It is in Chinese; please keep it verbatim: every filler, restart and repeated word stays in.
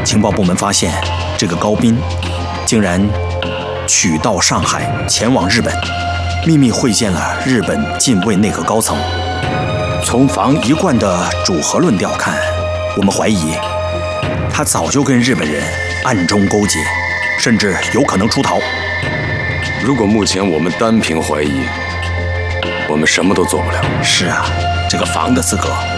情报部门发现，这个高斌竟然取道上海，前往日本，秘密会见了日本近卫内阁高层。从房一贯的主和论调看，我们怀疑他早就跟日本人暗中勾结，甚至有可能出逃。 如果目前我们单凭怀疑，我们什么都做不了。 是啊，这个房的资格